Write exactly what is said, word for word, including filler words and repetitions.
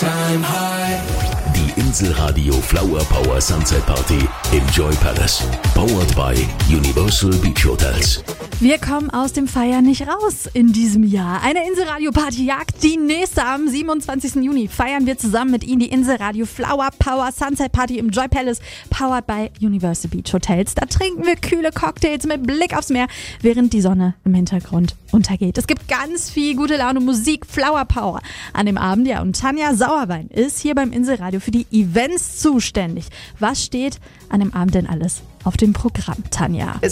time high. Die Inselradio Flower Power Sunset Party im Joy Palace. Powered by Universal Beach Hotels. Wir kommen aus dem Feiern nicht raus in diesem Jahr. Eine Inselradio-Party jagt die nächste. Am siebenundzwanzigsten Juni feiern wir zusammen mit Ihnen die Inselradio Flower Power Sunset Party im Joy Palace, powered by Universal Beach Hotels. Da trinken wir kühle Cocktails mit Blick aufs Meer, während die Sonne im Hintergrund untergeht. Es gibt ganz viel gute Laune, Musik, Flower Power an dem Abend. Ja, und Tanja Sauerwein ist hier beim Inselradio für die Events zuständig. Was steht an dem Abend denn alles auf dem Programm, Tanja?